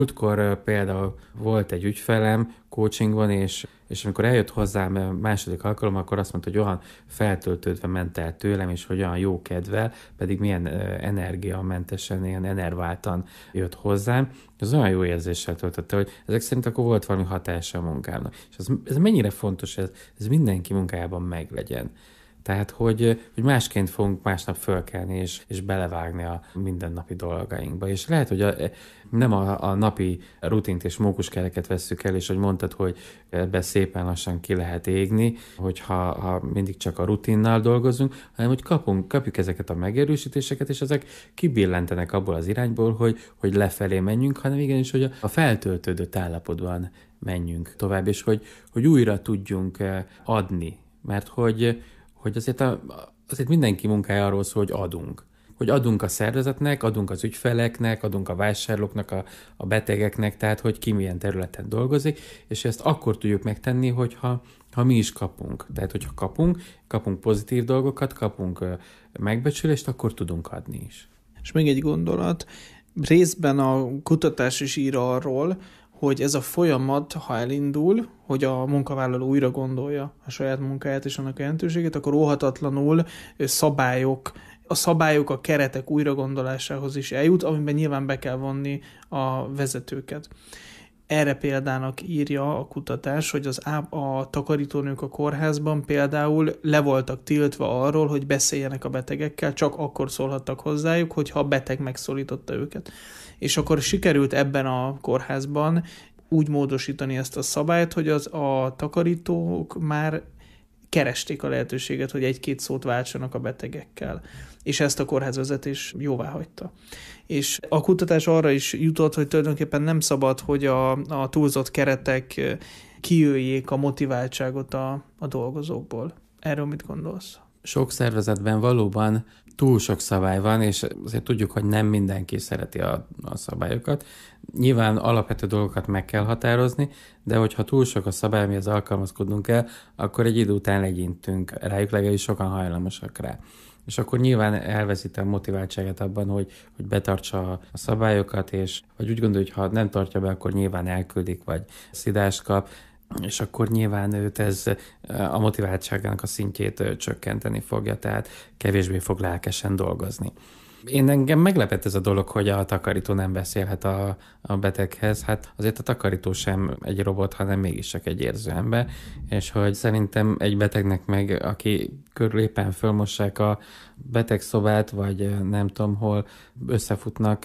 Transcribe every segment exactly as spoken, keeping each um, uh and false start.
Múltkor például volt egy ügyfelem coachingban, és, és amikor eljött hozzám második alkalommal, akkor azt mondta, hogy olyan feltöltődve ment el tőlem, és hogy olyan jó kedvel, pedig milyen energiamentesen, ilyen enerváltan jött hozzám. Ez olyan jó érzéssel töltötte, hogy ezek szerint akkor volt valami hatása a munkámnak. És ez, ez mennyire fontos, ez, ez mindenki munkájában meglegyen. Tehát, hogy, hogy másként fogunk másnap fölkelni és, és belevágni a mindennapi dolgainkba. És lehet, hogy a, nem a, a napi rutint és mókuskereket vesszük el, és hogy mondtad, hogy ebbe szépen lassan ki lehet égni, hogyha ha mindig csak a rutinnal dolgozunk, hanem hogy kapunk, kapjuk ezeket a megerősítéseket, és ezek kibillentenek abból az irányból, hogy, hogy lefelé menjünk, hanem igenis, hogy a feltöltődött állapotban menjünk tovább, és hogy, hogy újra tudjunk adni. Mert hogy hogy azért, a, azért mindenki munkája arról szól, hogy adunk. Hogy adunk a szervezetnek, adunk az ügyfeleknek, adunk a vásárlóknak, a, a betegeknek, tehát hogy ki milyen területen dolgozik, és ezt akkor tudjuk megtenni, hogyha ha mi is kapunk. Tehát, hogyha kapunk, kapunk pozitív dolgokat, kapunk megbecsülést, akkor tudunk adni is. És még egy gondolat, részben a kutatás is ír arról, hogy ez a folyamat, ha elindul, hogy a munkavállaló újra gondolja a saját munkáját és annak a jelentőségét, akkor óhatatlanul szabályok, a szabályok, a keretek újragondolásához is eljut, amiben nyilván be kell vonni a vezetőket. Erre példának írja a kutatás, hogy az á, a takarítónők a kórházban például le voltak tiltva arról, hogy beszéljenek a betegekkel, csak akkor szólhattak hozzájuk, hogyha a beteg megszólította őket. És akkor sikerült ebben a kórházban úgy módosítani ezt a szabályt, hogy az a takarítók már keresték a lehetőséget, hogy egy-két szót váltsanak a betegekkel. És ezt a kórházvezetés jóvá hagyta. És a kutatás arra is jutott, hogy tulajdonképpen nem szabad, hogy a, a túlzott keretek kijöjjék a motiváltságot a, a dolgozókból. Erről mit gondolsz? Sok szervezetben valóban túl sok szabály van, és azért tudjuk, hogy nem mindenki szereti a, a szabályokat. Nyilván alapvető dolgokat meg kell határozni, de hogyha túl sok a szabály, amihez alkalmazkodnunk kell, akkor egy idő után legyintünk rájuk, legalábbis sokan hajlamosak rá. És akkor nyilván elveszíti a motiváltságát abban, hogy, hogy betartsa a szabályokat, és vagy úgy gondolja, hogy ha nem tartja be, akkor nyilván elküldik, vagy szidást kap, és akkor nyilván őt ez a motiváltságának a szintjét csökkenteni fogja, tehát kevésbé fog lelkesen dolgozni. Én engem meglepett ez a dolog, hogy a takarító nem beszélhet a, a beteghez. Hát azért a takarító sem egy robot, hanem mégis csak egy érző ember, és hogy szerintem egy betegnek meg, aki körül éppen fölmossák a betegszobát, vagy nem tudom hol összefutnak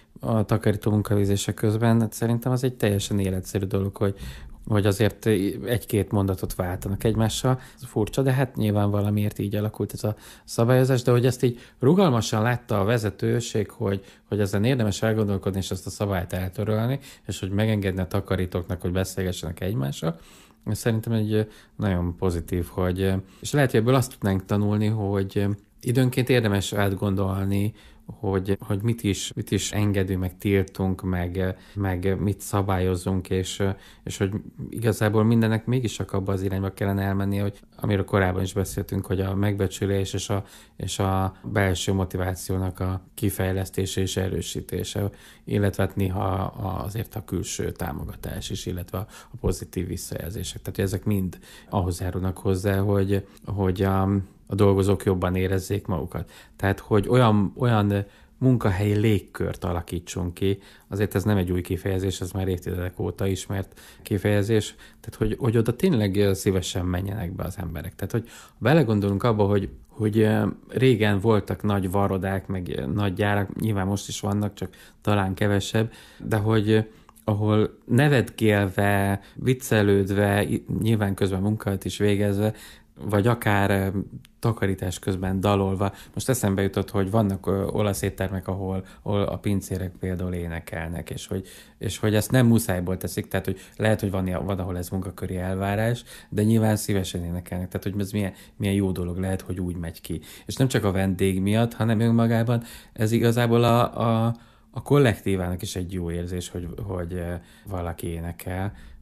a takarító munkavégzése közben, hát szerintem az egy teljesen életszerű dolog, hogy hogy azért egy-két mondatot váltanak egymással. Ez furcsa, de hát nyilván valamiért így alakult ez a szabályozás, de hogy ezt így rugalmasan látta a vezetőség, hogy, hogy ezen érdemes elgondolkodni, és ezt a szabályt eltörölni, és hogy megengedni a takarítóknak, hogy beszélgessenek egymással. Szerintem egy nagyon pozitív, hogy, és lehet, hogy ebből azt tudnánk tanulni, hogy időnként érdemes átgondolni, hogy, hogy mit, is, mit is engedünk, meg tiltunk, meg, meg mit szabályozunk, és, és hogy igazából mindennek mégis csak abba az irányba kellene elmenni, hogy amiről korábban is beszéltünk, hogy a megbecsülés és a, és a belső motivációnak a kifejlesztése és erősítése, illetve hát néha azért a külső támogatás is, illetve a pozitív visszajelzések. Tehát ezek mind ahhoz járulnak hozzá, hogy, hogy a a dolgozók jobban érezzék magukat. Tehát, hogy olyan, olyan munkahelyi légkört alakítsunk ki, azért ez nem egy új kifejezés, ez már évtizedek óta ismert kifejezés, tehát, hogy, hogy oda tényleg szívesen menjenek be az emberek. Tehát, hogy belegondolunk abba, hogy, hogy régen voltak nagy varodák, meg nagy gyárak, nyilván most is vannak, csak talán kevesebb, de hogy ahol nevetgélve, viccelődve, nyilván közben munkát is végezve, vagy akár takarítás közben dalolva. Most eszembe jutott, hogy vannak olasz éttermek, ahol, ahol a pincérek például énekelnek, és hogy, és hogy ezt nem muszájból teszik, tehát hogy lehet, hogy van, van ahol ez munkaköri elvárás, de nyilván szívesen énekelnek, tehát hogy ez milyen, milyen jó dolog lehet, hogy úgy megy ki. És nem csak a vendég miatt, hanem önmagában ez igazából a, a, a kollektívának is egy jó érzés, hogy, hogy valaki énekel,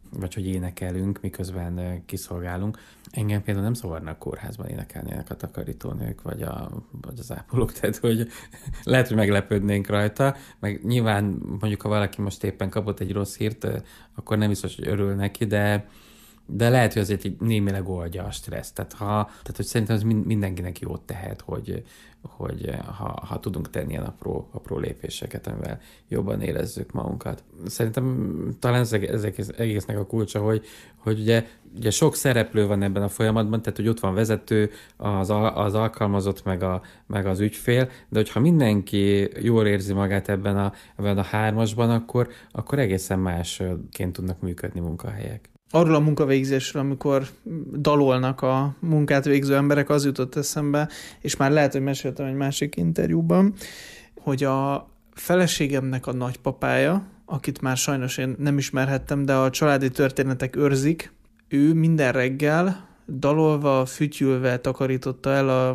vagy hogy énekelünk, miközben kiszolgálunk. Engem például nem zavarnak kórházban énekelni a takarítónők, vagy, a, vagy az ápolók, tehát hogy lehet, hogy meglepődnénk rajta, meg nyilván mondjuk, ha valaki most éppen kapott egy rossz hírt, akkor nem biztos, hogy örül neki, de de lehet, hogy azért így némileg oldja a stresszt. Tehát, ha, tehát hogy szerintem ez mindenkinek jót tehet, hogy, hogy ha, ha tudunk tenni ilyen apró, apró lépéseket, amivel jobban érezzük magunkat. Szerintem talán ez, ez egésznek a kulcsa, hogy, hogy ugye, ugye sok szereplő van ebben a folyamatban, tehát hogy ott van vezető, az, az alkalmazott, meg, a, meg az ügyfél, de hogyha mindenki jól érzi magát ebben a, ebben a hármasban, akkor, akkor egészen másként tudnak működni munkahelyek. Arról a munkavégzésről, amikor dalolnak a munkát végző emberek, az jutott eszembe, és már lehet, hogy meséltem egy másik interjúban, hogy a feleségemnek a nagypapája, akit már sajnos én nem ismerhettem, de a családi történetek őrzik, ő minden reggel dalolva, fütyülve takarította el a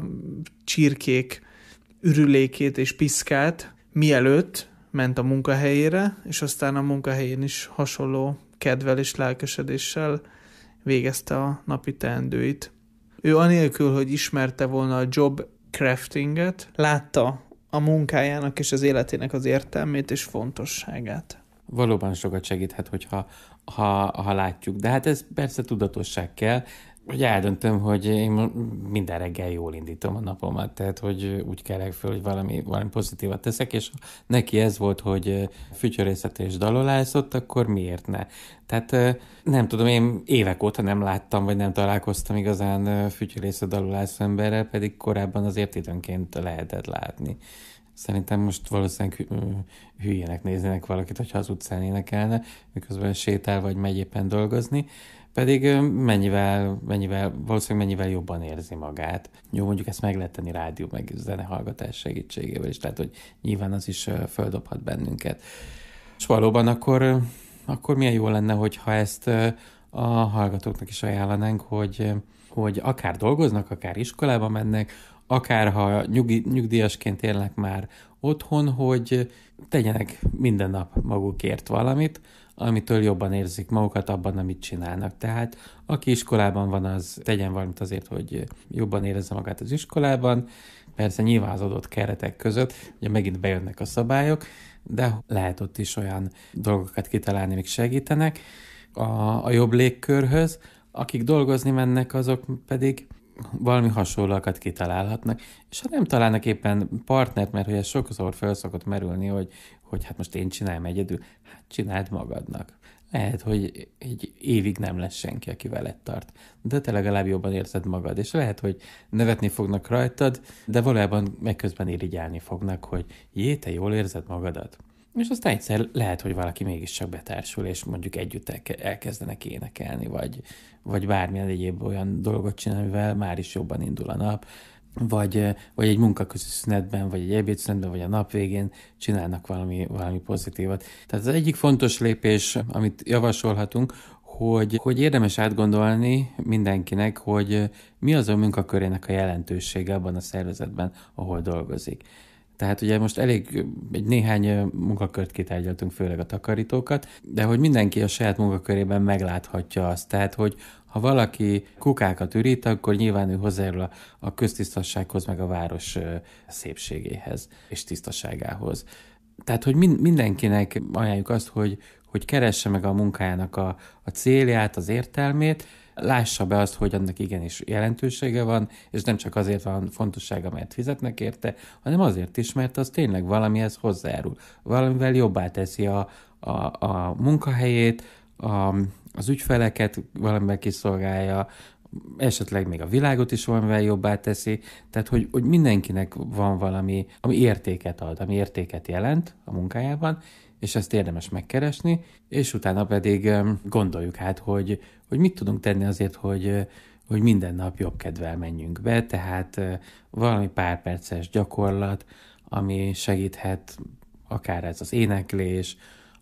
csirkék ürülékét és piszkát, mielőtt ment a munkahelyére, és aztán a munkahelyén is hasonló kedvel és lelkesedéssel végezte a napi teendőit. Ő anélkül, hogy ismerte volna a job craftinget, látta a munkájának és az életének az értelmét és fontosságát. Valóban sokat segíthet, hogyha ha, ha látjuk, de hát ez persze tudatosság kell, hogy eldöntöm, hogy én minden reggel jól indítom a napomat, tehát hogy úgy kelek föl, hogy valami, valami pozitívat teszek, és neki ez volt, hogy fütyörészet és dalolászott, akkor miért ne? Tehát nem tudom, én évek óta nem láttam, vagy nem találkoztam igazán fütyörészet dalolászó emberrel, pedig korábban azért időnként lehetett látni. Szerintem most valószínűleg hülyének néznének valakit, hogyha az utcán énekelne, miközben sétál, vagy megy éppen dolgozni. Pedig mennyivel, mennyivel, valószínűleg mennyivel jobban érzi magát. Jó, mondjuk ezt meg lehet tenni rádió, meg zenehallgatás segítségével is, tehát hogy nyilván az is földobhat bennünket. És valóban akkor, akkor milyen jó lenne, hogyha ezt a hallgatóknak is ajánlanánk, hogy, hogy akár dolgoznak, akár iskolába mennek, akár ha nyugi, nyugdíjasként élnek már otthon, hogy tegyenek minden nap magukért valamit, amitől jobban érzik magukat abban, amit csinálnak. Tehát aki iskolában van, az tegyen valamit azért, hogy jobban érezze magát az iskolában. Persze nyilván az adott keretek között, ugye megint bejönnek a szabályok, de lehet ott is olyan dolgokat kitalálni, amik segítenek a, a jobb légkörhöz. Akik dolgozni mennek, azok pedig valami hasonlóakat kitalálhatnak, és ha nem találnak éppen partnert, mert hogy ez sokszor fel szokott merülni, hogy, hogy hát most én csináljam egyedül, hát csináld magadnak. Lehet, hogy egy évig nem lesz senki, aki veled tart, de te legalább jobban érzed magad, és lehet, hogy nevetni fognak rajtad, de valójában megközben irigyelni fognak, hogy jé, te jól érzed magadat. És aztán egyszer lehet, hogy valaki mégiscsak betársul, és mondjuk együtt elkezdenek énekelni, vagy, vagy bármilyen egyéb olyan dolgot csinálni, mivel már is jobban indul a nap, vagy, vagy egy munkaközi szünetben, vagy egy ebédszünetben, vagy a nap végén csinálnak valami, valami pozitívat. Tehát az egyik fontos lépés, amit javasolhatunk, hogy, hogy érdemes átgondolni mindenkinek, hogy mi az a munkakörének a jelentősége abban a szervezetben, ahol dolgozik. Tehát ugye most elég egy néhány munkakört kitárgyaltunk, főleg a takarítókat, de hogy mindenki a saját munkakörében megláthatja azt. Tehát, hogy ha valaki kukákat ürít, akkor nyilván ő hozzájárul a, a köztisztassághoz, meg a város szépségéhez és tisztaságához. Tehát, hogy min, mindenkinek ajánljuk azt, hogy, hogy keresse meg a munkájának a, a célját, az értelmét, lássa be azt, hogy annak igenis jelentősége van, és nem csak azért van fontossága, mert fizetnek érte, hanem azért is, mert az tényleg valamihez hozzájárul. Valamivel jobbá teszi a, a, a munkahelyét, a, az ügyfeleket valamivel kiszolgálja, esetleg még a világot is valamivel jobbá teszi, tehát hogy, hogy mindenkinek van valami, ami értéket ad, ami értéket jelent a munkájában, és ezt érdemes megkeresni, és utána pedig gondoljuk át, hogy, hogy mit tudunk tenni azért, hogy, hogy minden nap jobb kedvel menjünk be, tehát valami pár perces gyakorlat, ami segíthet, akár ez az éneklés,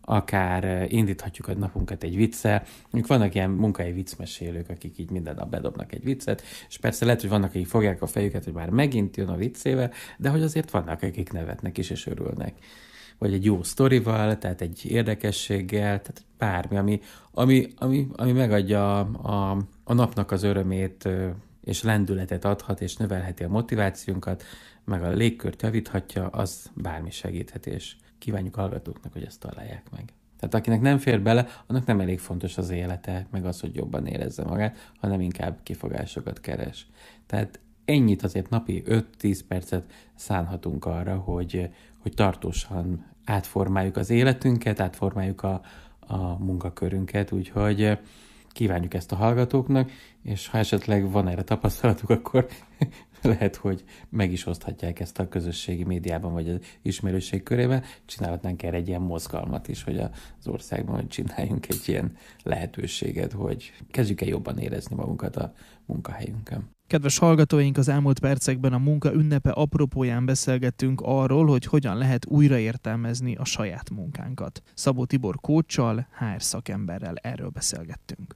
akár indíthatjuk a napunkat egy viccel. Vannak ilyen munkai viccmesélők, akik így minden nap bedobnak egy viccet, és persze lehet, hogy vannak, akik fogják a fejüket, hogy már megint jön a viccével, de hogy azért vannak, akik nevetnek is és örülnek. vagy egy jó sztorival, tehát egy érdekességgel, tehát bármi, ami, ami, ami, ami megadja a, a, a napnak az örömét, és lendületet adhat, és növelheti a motivációnkat, meg a légkört javíthatja, az bármi segíthet, és kívánjuk hallgatóknak, hogy ezt találják meg. Tehát akinek nem fér bele, annak nem elég fontos az élete, meg az, hogy jobban érezze magát, hanem inkább kifogásokat keres. Tehát ennyit azért napi öt-tíz percet szánhatunk arra, hogy, hogy tartósan átformáljuk az életünket, átformáljuk a, a munkakörünket, úgyhogy kívánjuk ezt a hallgatóknak, és ha esetleg van erre tapasztalatuk, akkor lehet, hogy meg is oszthatják ezt a közösségi médiában, vagy az ismerőség körében. Csinálhatnánk erre egy ilyen mozgalmat is, hogy az országban hogy csináljunk egy ilyen lehetőséget, hogy kezdjük el jobban érezni magunkat a munkahelyünkön. Kedves hallgatóink, az elmúlt percekben a munka ünnepe apropóján beszélgettünk arról, hogy hogyan lehet újraértelmezni a saját munkánkat. Szabó Tibor coachsal, há er szakemberrel erről beszélgettünk.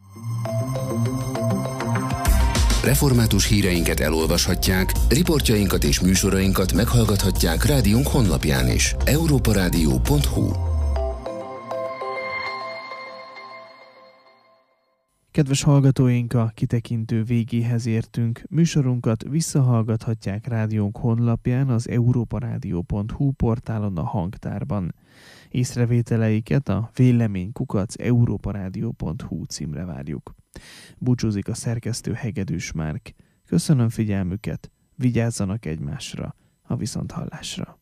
Református híreinket elolvashatják, riportjainkat és műsorainkat meghallgathatják rádiónk honlapján is. európaradio pont hu. Kedves hallgatóink, a kitekintő végéhez értünk. Műsorunkat visszahallgathatják rádiónk honlapján, az európaradio pont hu portálon, a hangtárban. Észrevételeiket a vélemény kukac európaradio pont hu címre várjuk. Búcsúzik a szerkesztő Hegedűs Márk. Köszönöm figyelmüket, vigyázzanak egymásra, a viszonthallásra.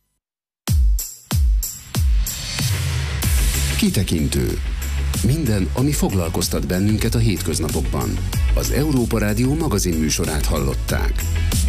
Kitekintő. Minden, ami foglalkoztat bennünket a hétköznapokban. Az Európa Rádió magazin műsorát hallották.